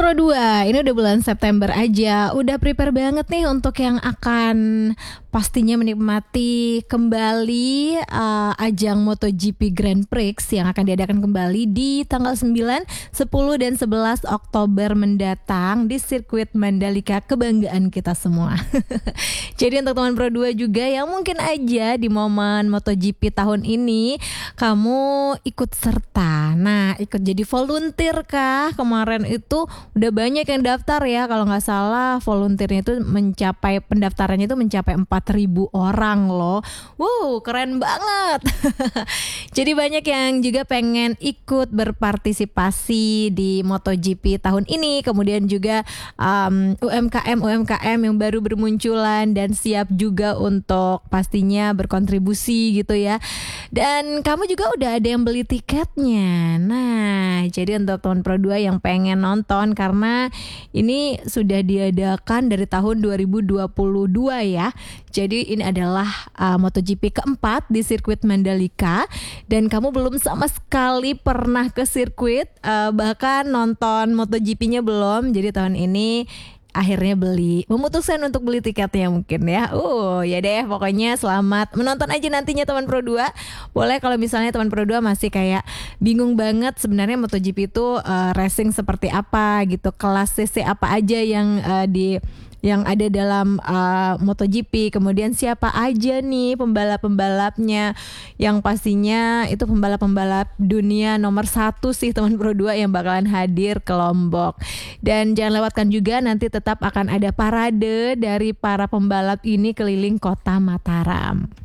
Pro 2, ini udah bulan September aja. Udah prepare banget nih untuk yang akan pastinya menikmati kembali ajang MotoGP Grand Prix yang akan diadakan kembali di tanggal 9, 10, dan 11 Oktober mendatang di sirkuit Mandalika, kebanggaan kita semua. Jadi untuk teman Pro 2 juga yang mungkin aja di momen MotoGP tahun ini kamu ikut serta. Nah, ikut jadi volunteer kah? Kemarin itu udah banyak yang daftar ya, kalau nggak salah volunteernya itu pendaftarannya itu mencapai 4.000 orang loh. Wow, keren banget. Jadi banyak yang juga pengen ikut berpartisipasi di MotoGP tahun ini. Kemudian juga UMKM yang baru bermunculan dan siap juga untuk pastinya berkontribusi gitu ya. Dan kamu juga udah ada yang beli tiketnya. Nah, jadi untuk teman Pro 2 yang pengen nonton, karena ini sudah diadakan dari tahun 2022 ya. Jadi ini adalah MotoGP keempat di sirkuit Mandalika, dan kamu belum sama sekali pernah ke sirkuit, bahkan nonton MotoGP-nya belum. Jadi tahun ini akhirnya memutuskan untuk beli tiketnya mungkin ya. Ya deh, pokoknya selamat menonton aja nantinya teman Pro 2. Boleh kalau misalnya teman Pro 2 masih kayak bingung banget sebenarnya MotoGP itu racing seperti apa gitu, kelas CC apa aja yang ada dalam MotoGP, kemudian siapa aja nih pembalap-pembalapnya, yang pastinya itu pembalap-pembalap dunia nomor 1 sih teman Pro 2 yang bakalan hadir ke Lombok. Dan jangan lewatkan juga, nanti tetap akan ada parade dari para pembalap ini keliling kota Mataram.